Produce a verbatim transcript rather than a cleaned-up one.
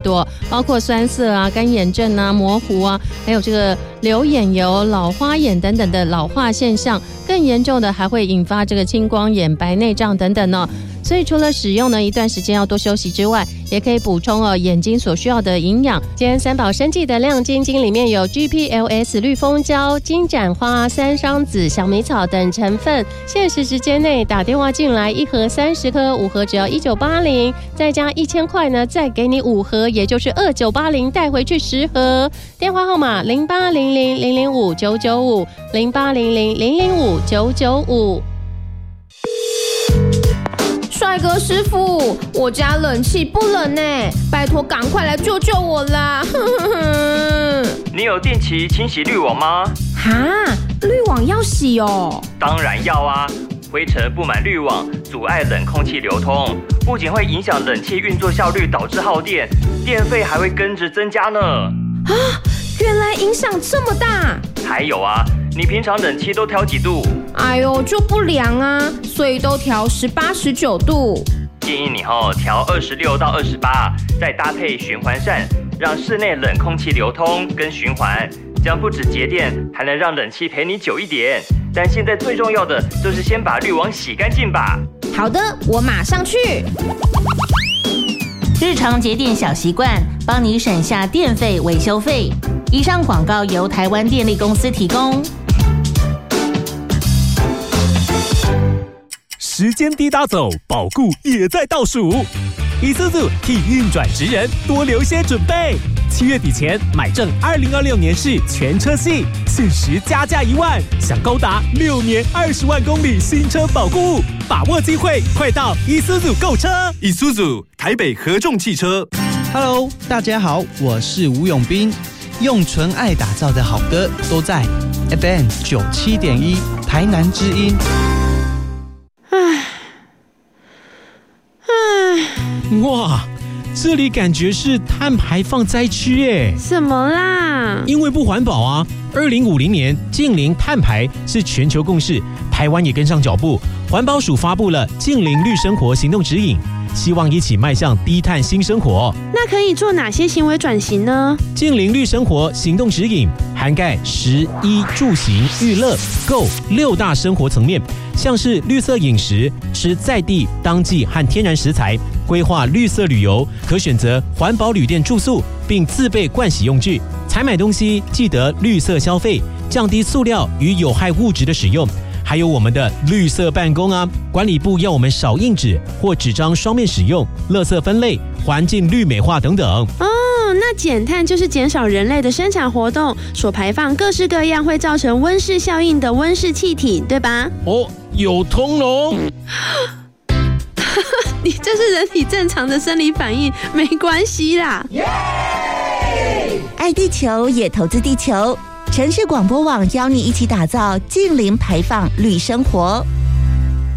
多，包括酸涩啊、干眼症啊、模糊啊，还有这个流眼油、老花眼等等的老化现象，更严重的还会引发这个青光眼、白内障等等呢。所以除了使用呢一段时间要多休息之外，也可以补充哦眼睛所需要的营养。今天三宝生技的亮晶晶里面有 G P L S 绿蜂胶、金盏花、三商子、小米草等成分，限时时间内打电话进来，一盒三十颗，五盒只要一九八零，再加一千块呢，再给你五盒，也就是二九八零，带回去十盒。电话号码零八零零零零五九九五零八零零零零五九九五。 帅哥师傅，我家冷气不冷呢，拜托赶快来救救我啦！ 你有定期清洗滤网吗？ 哈，滤网要洗哦？ 当然要啊！灰尘布满滤网，阻碍冷空气流通，不仅会影响冷气运作效率，导致耗电，电费还会跟着增加呢。 啊，原来影响这么大！ 还有啊，你平常冷气都调几度？ 哎呦，就不良啊，所以都调十八、十九度。 建议你哦调二十六到二十八，再搭配循环扇，让室内冷空气流通跟循环，这样不止节电，还能让冷气陪你久一点。但现在最重要的就是先把滤网洗干净吧。 好的，我马上去。 日常节电小习惯，帮你省下电费、维修费。以上广告由台湾电力公司提供。 时间滴答走，保固也在倒数。一速速替运转职人多留些准备。七月底前买正二零二六年式全车系，限时加价一万，享高达六年二十万公里新车保固，把握机会，快到一速速购车。 一速速台北合众汽车。 Hello， 大家好，我是吴永斌。用纯爱打造的好歌都在 F M 九七点一台南之音。 唉，唉， 哇，这里感觉是碳排放灾区耶！ 什么啦？ 因为不环保啊！二零五零年净零碳排是全球共识，台湾也跟上脚步。环保署发布了净零绿生活行动指引，希望一起迈向低碳新生活。 那可以做哪些行为转型呢？ 净零绿生活行动指引涵盖食衣住行娱乐购六大生活层面，像是绿色饮食，吃在地当季和天然食材，规划绿色旅游，可选择环保旅店住宿，并自备盥洗用具。采买东西记得绿色消费，降低塑料与有害物质的使用。还有我们的绿色办公啊，管理部要我们少印纸或纸张双面使用，垃圾分类、环境绿美化等等。 哦，那减碳就是减少人类的生产活动所排放各式各样会造成温室效应的温室气体，对吧？ 哦，有通喽！ 你这是人体正常的生理反应，没关系啦。 爱地球也投资地球。城市广播网邀你一起打造净零排放绿生活。